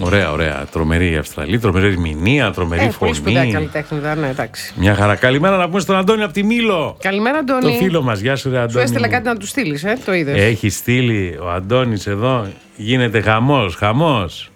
Ωραία, ωραία. Τρομερή η Αυστραλία, τρομερή ερμηνεία, τρομερή φωνή. Πολύ σπουδαία καλλιτέχνηδα, ναι, εντάξει. Μια χαρά. Καλημέρα να πούμε στον Αντώνη από τη Μήλο. Καλημέρα, Αντώνη. Το φίλο μας. Γεια σου, ρε Αντώνη. Σου έστειλα κάτι να του στείλει, το είδες. Έχει στείλει ο Αντώνης εδώ. Γίνεται χαμός, χαμός.